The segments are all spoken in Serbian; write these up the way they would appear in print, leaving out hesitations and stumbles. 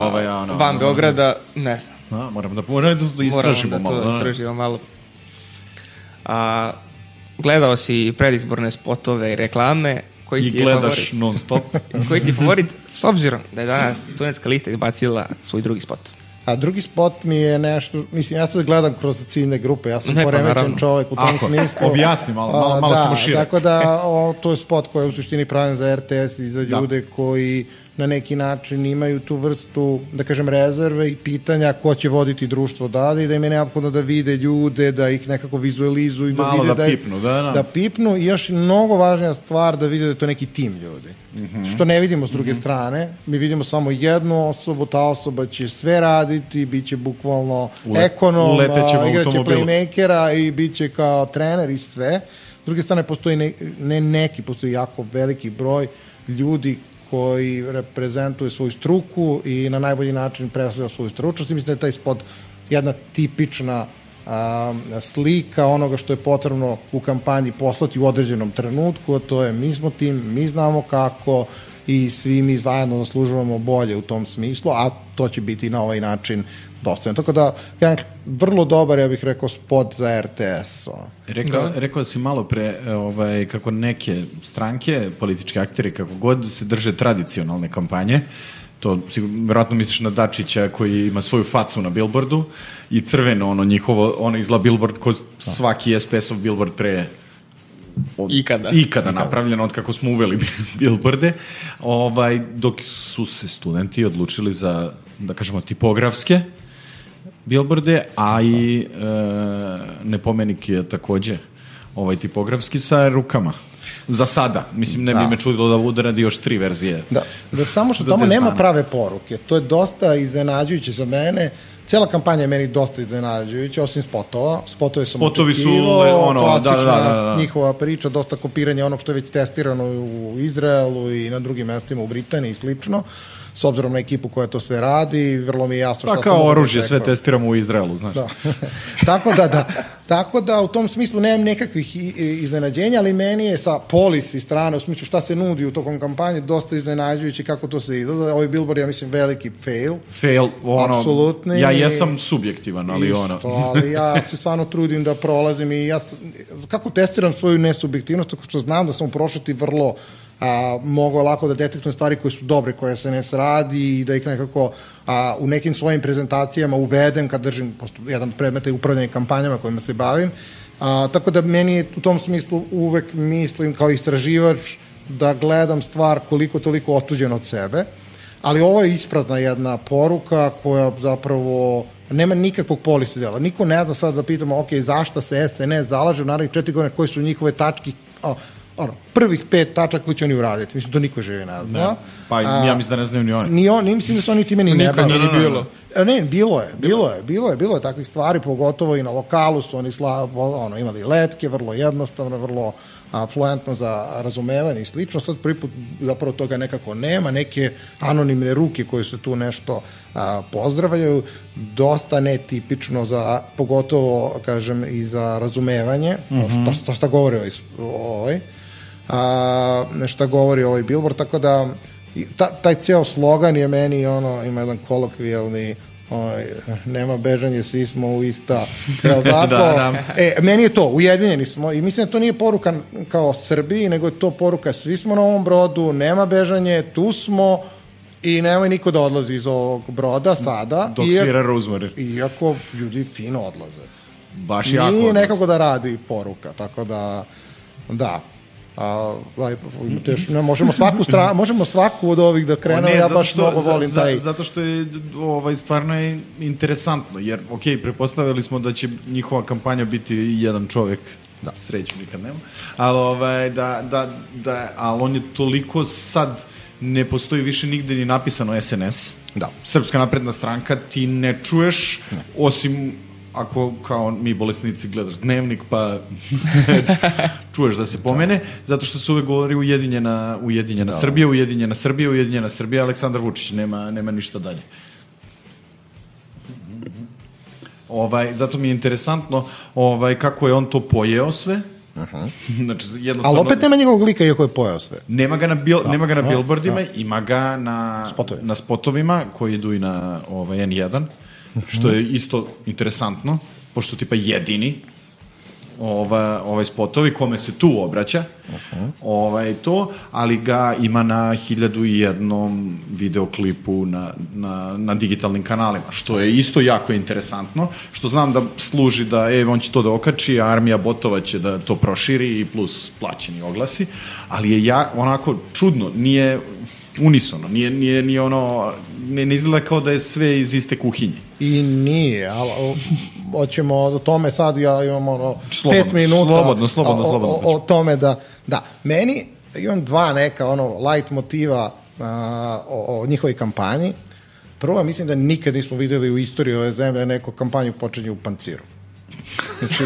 van Beograda, ne znam. Moram da istražimo malo. Moramo da to istražimo malo. Gledao si predizborne spotove i reklame. I gledaš non stop. Koji ti je favorit, s obzirom da je danas studentska lista izbacila svoj drugi spot? A drugi spot mi je nešto, mislim, ja sad gledam kroz ciljne grupe, ja sam poremećen čovek u tom smislu. Objasni malo samo šire. Tako da, to je spot koji je u suštini pravljen za RTS i za ljude koji na neki način imaju tu vrstu, da kažem, rezerve i pitanja ko će voditi društvo dalje i da im je neophodno da vide ljude, da ih nekako vizualizuju, da vide da pipnu, da pipnu i još mnogo važnija stvar da vide da je to neki tim ljudi. Što ne vidimo s druge strane, mi vidimo samo jednu osobu, ta osoba će sve raditi, bit će bukvalno ekonom, igraće playmakera i bit će kao trener i sve. S druge strane postoji postoji jako veliki broj ljudi koji reprezentuju svoju struku i na najbolji način predstavlja svoju stručnost i mislim da je taj spot jedna tipična slika onoga što je potrebno u kampanji poslati u određenom trenutku, a to je mi smo tim, mi znamo kako i svi mi zajedno zaslužujemo bolje u tom smislu, a to će biti na ovaj način dostavljeno. Tako da, vrlo dobar, ja bih rekao, spot za RTS. Rekao si malo pre kako neke stranke, politički akteri, kako god se drže tradicionalne kampanje, to vjerojatno misliš na Dačića koji ima svoju facu na billboardu i crveno njihovo, izgleda billboard ko svaki SPS-ov billboard pre ikada napravljeno od kako smo uveli billboarde, dok su se studenti odlučili za, da kažemo, tipografske billboarde, a i Nepomenik je takođe tipografski sa rukama. Za sada. Mislim, ne bi me čudilo da bude radi još 3 verzije. Da samo što tamo nema prave poruke. To je dosta iznenađujuće za mene. Cijela kampanja je meni dosta iznenađujuća, osim spotova. Spotovi su klasična njihova priča, dosta kopiranja onog što je već testirano u Izraelu i na drugim mestima u Britaniji i slično. S obzirom na ekipu koja to sve radi, vrlo mi je jasno šta sam... kao oružje, sve testiramo u Izraelu, znaš. Tako da u tom smislu nemam nekakvih iznenađenja, ali meni je sa policy strane, u smislu šta se nudi u tokom kampanje, dosta iznenađujuće kako to se ide. Ovaj billboard, ja mislim, veliki fail. Apsolutni. Ja jesam subjektivan, ali ali ja se stvarno trudim da prolazim i kako testiram svoju nesubjektivnost, tako što znam da sam u prošlosti vrlo mogu lako da detektujem stvari koje su dobre, koje se ne radi i da ih nekako u nekim svojim prezentacijama uvedem kad držim jedan predmet i upravljanje kampanjama kojima se bavim. Tako da meni u tom smislu uvek mislim kao istraživač da gledam stvar koliko toliko otuđen od sebe, ali ovo je isprazna jedna poruka koja zapravo nema nikakvog polisa dela. Niko ne zna sad da pitamo, ok, zašto se SNS zalaže u narednih 4 godine, koje su njihove tačke, prvih 5 tačaka koji će oni uraditi. Mislim, to niko živi ne zna. Pa ja mislim da ne znaju ni oni. Ni oni, mislim da su oni time ni ne bavili. Nikad nije bilo. Ne, bilo je takvih stvari, pogotovo i na lokalu su oni imali letke, vrlo jednostavno, vrlo fluentno za razumevanje i slično. Sad prvi put zapravo toga nekako nema, neke anonimne ruke koje se tu nešto pozdravljaju, dosta netipično za, pogotovo, kažem, i za razumevanje, šta govori šta govori ovaj billboard, tako da taj ceo slogan je meni ima jedan kolokvijalni nema bežanje, svi smo u ista, meni je to, ujedinjeni smo i mislim da to nije poruka kao Srbiji, nego je to poruka svi smo na ovom brodu, nema bežanje, tu smo i nemoj niko da odlazi iz ovog broda sada, dok svira Rosemary, iako ljudi fino odlaze, baš jako nije nekako da radi poruka, tako da možemo svaku od ovih da krenemo, ja baš mnogo volim taj... Zato što je stvarno je interesantno, jer prepostavili smo da će njihova kampanja biti jedan čovjek, sreću nikad nema, ali ali on je toliko sad, ne postoji više nigde ni napisano SNS, Srpska napredna stranka, ti ne čuješ, osim ako kao mi bolesnici gledaš Dnevnik pa čuješ da se pomene, zato što se uvek govori Ujedinjena Srbija, Aleksandar Vučić, nema ništa dalje. Zato mi je interesantno kako je on to pojeo sve Znači, jednostavno... Ali opet nema njegovog lika iako je pojao sve. Nema ga na billboardima, ima ga na spotovima koji idu i na N1, što je isto interesantno, pošto su tipa jedini spotovi kome se tu obraća, ali ga ima na 1001 videoklipu na digitalnim kanalima, što je isto jako interesantno, što znam da služi da on će to da okači, a armija botova će da to proširi i plus plaćeni oglasi, ali je onako čudno, nije unisono, nije ono, ne izgleda kao da je sve iz iste kuhinje. I nije, ali hoćemo o tome sad, ja imam 5 minuta slobodno. O tome da, meni imam dva neka light motiva o njihovoj kampanji. Prvo, mislim da nikad nismo videli u istoriji ove zemlje da neko kampanju počinje u panciru. Znači,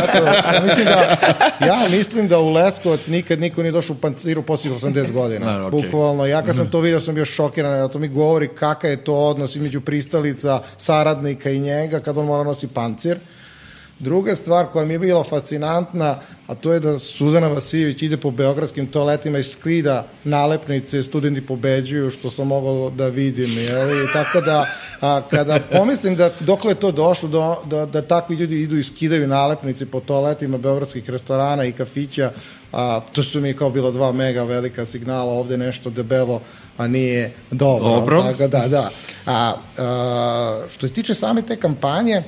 mislim da u Leskovac nikad niko nije došao u panciru poslije 80 godina. Bukvalno, ja kad sam to vidio sam bio šokiran, da to mi govori kakav je to odnos između pristalica, saradnika i njega kad on mora nosi pancir. Druga stvar koja mi je bila fascinantna, a to je da Suzana Vasiljević ide po beogradskim toaletima i skida nalepnice studenti pobeđuju, što sam mogao da vidim, tako da kada pomislim da dokle je to došlo da takvi ljudi idu i skidaju nalepnice po toaletima beogradskih restorana i kafića, to su mi kao bila 2 mega velika signala, ovde nešto debelo, a nije dobro. Tako da. Što se tiče same te kampanje,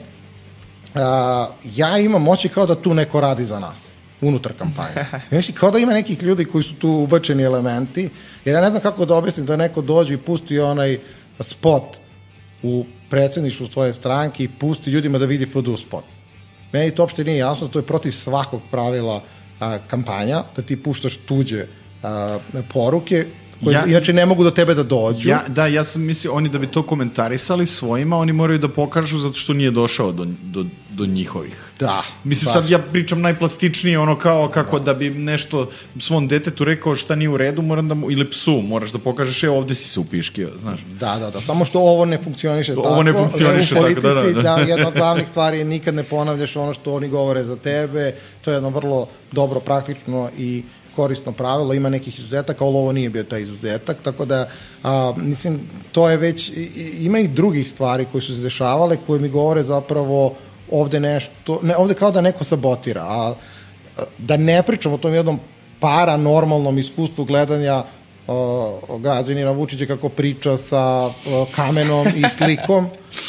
ja imam moći kao da tu neko radi za nas unutar kampanje. Znači, kao da ima nekih ljudi koji su tu ubačeni elementi, jer ja ne znam kako da objasnim da neko dođe i pusti onaj spot u predsjedništvu svoje stranke i pusti ljudima da vidi FDU spot. Meni to uopšte nije jasno, to je protiv svakog pravila kampanja, da ti puštaš tuđe poruke, koji inače ne mogu do tebe da dođu. Ja sam mislio, oni da bi to komentarisali svojima, oni moraju da pokažu zato što nije došao do njihovih. Da. Mislim, sad ja pričam najplastičnije, ono kao kako da bi nešto svom detetu rekao šta nije u redu, ili psu, moraš da pokažeš, ovde si se upiškio, znaš. Da, samo što ovo ne funkcioniše tako. Ovo ne funkcioniše tako, u politici, jedna od glavnih stvari je nikad ne ponavljaš ono što oni govore za tebe, to je jedno vrlo dobro, praktično i korisno pravilo, ima nekih izuzetaka, ali ovo nije bio taj izuzetak, tako da, mislim, to je već, ima i drugih stvari koje su se dešavale, koje mi govore zapravo ovde nešto, ovde kao da neko sabotira, a da ne pričamo o tom jednom paranormalnom iskustvu gledanja građanina Vučića kako priča sa kamenom i slikom,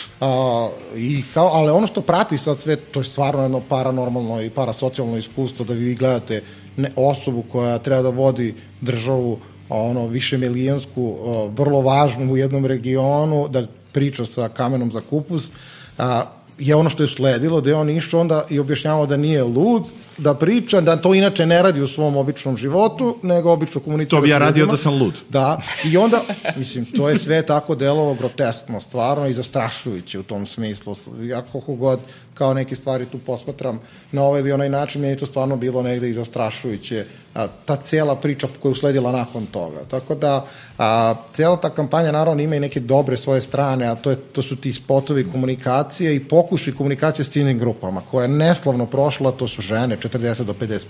ali ono što prati sad sve, to je stvarno jedno paranormalno i parasocijalno iskustvo, da vi gledate osobu koja treba da vodi državu više milionsku, vrlo važnu u jednom regionu, da priča sa kamenom za kupus, je ono što je sledilo, da je on išao onda i objašnjavao da nije lud, da priča, da to inače ne radi u svom običnom životu, nego obično komunicira. To bi ja radio da sam lud. Da, i onda, mislim, to je sve tako delovo groteskno, stvarno i zastrašujuće u tom smislu. Ja koliko god kao neke stvari tu posmatram na ovaj ili onaj način, meni je to stvarno bilo negde i zastrašujuće. Ta cijela priča koja je usledila nakon toga. Tako da, cijela ta kampanja naravno ima i neke dobre svoje strane, a to su ti spotovi komunikacije i pokušaj komunikacije s ciljnim grupama, koja je neslavno prošla, to su žene, 40 do 55.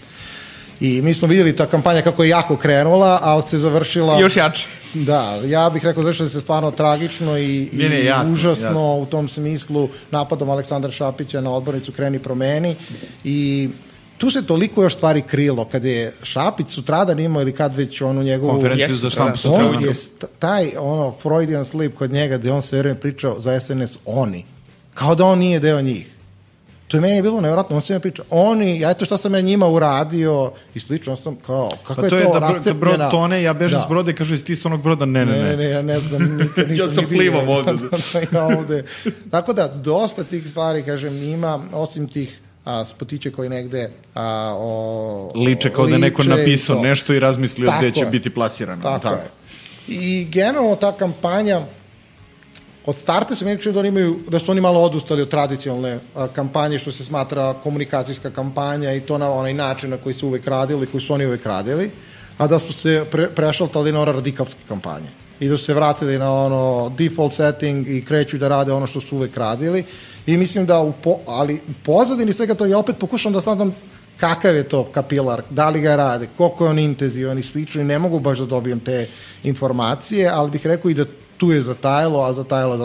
I mi smo vidjeli ta kampanja kako je jako krenula, ali se završila... Još jače. Da, ja bih rekao završila se stvarno tragično i užasno u tom smislu napadom Aleksandra Šapića na odbornicu Kreni promeni i tu se toliko još stvari krilo, kad je Šapić sutradan imao ili kad već onu njegovu... Konferenciju za štampu sutradan. On je taj Freudian slip kod njega gde on sve vreme pričao za SNS oni, kao da on nije deo njih. To je meni bilo nevjerojatno, on se mi priča, eto šta sam ja njima uradio i slično, sam kao, kako je to rascepljena... Kad brod tone, ja bežem s broda i kažu, ti s onog broda, ne, ja ne znam, nikad nisam... Ja sam plivam ovde. Tako da, dosta tih stvari, kažem, ima, osim tih spotiće koji negde... liče kao da neko napisao nešto i razmislio gde će biti plasirano. Tako je. I generalno ta kampanja... Od starta se meni čini da su oni malo odustali od tradicionalne kampanje, što se smatra komunikacijska kampanja i to na onaj način na koji su uvek radili, koji su oni uvek radili, a da su se prešaltali na radikalske kampanje. I da su se vratili na default setting i kreću da rade ono što su uvek radili. I mislim da, ali u pozadini svega to ja opet pokušam da stavljam kakav je to kapilar, da li ga rade, koliko je on intenzivan i slično i ne mogu baš da dobijem te informacije, ali bih rekao i da tu je zatajalo, a zatajalo